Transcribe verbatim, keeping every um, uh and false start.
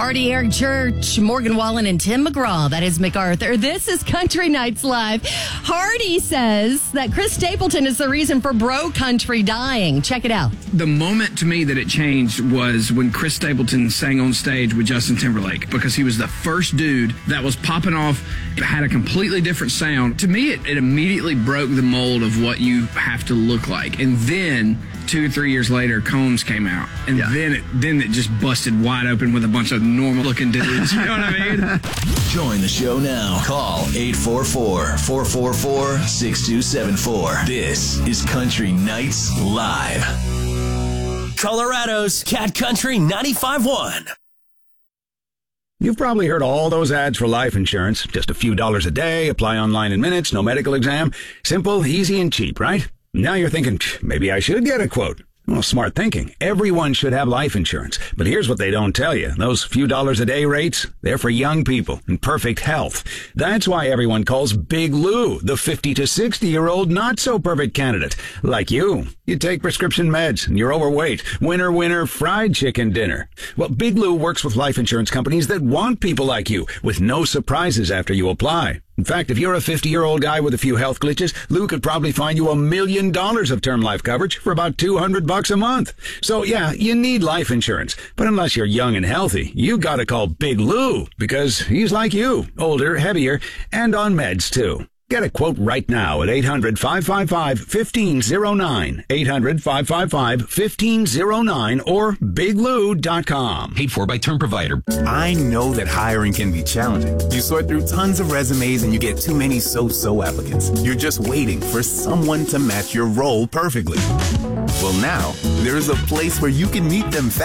Artie, Eric Church, Morgan Wallen, and Tim McGraw. That is MacArthur. This is Country Nights Live. Hardy says that Chris Stapleton is the reason for bro country dying. Check it out. The moment to me that it changed was when Chris Stapleton sang on stage with Justin Timberlake, because he was the first dude that was popping off, had a completely different sound. To me, it, it immediately broke the mold of what you have to look like. And then two or three years later, Combs came out. And yeah. then it then it just busted wide open with a bunch of normal looking dudes. You know what I mean? Join the show now. Call eight four four, four four four, six two seven four. This is Country Nights Live. Colorado's Cat Country ninety-five point one. You've probably heard all those ads for life insurance. Just a few dollars a day, apply online in minutes, no medical exam. Simple, easy, and cheap, right? Now you're thinking, maybe I should get a quote. Well, smart thinking. Everyone should have life insurance. But here's what they don't tell you. Those few dollars a day rates, they're for young people in perfect health. That's why everyone calls Big Lou the fifty to sixty-year-old not-so-perfect candidate. Like you. You take prescription meds and you're overweight. Winner, winner, fried chicken dinner. Well, Big Lou works with life insurance companies that want people like you with no surprises after you apply. In fact, if you're a fifty-year-old guy with a few health glitches, Lou could probably find you a million dollars of term life coverage for about two hundred bucks a month. So yeah, you need life insurance. But unless you're young and healthy, you gotta call Big Lou, because he's like you, older, heavier, and on meds too. Get a quote right now at eight hundred, five five five, one five zero nine, eight hundred, five five five, one five zero nine, or big lou dot com. Paid for by Term Provider. I know that hiring can be challenging. You sort through tons of resumes and you get too many so-so applicants. You're just waiting for someone to match your role perfectly. Well, now, there's a place where you can meet them fast.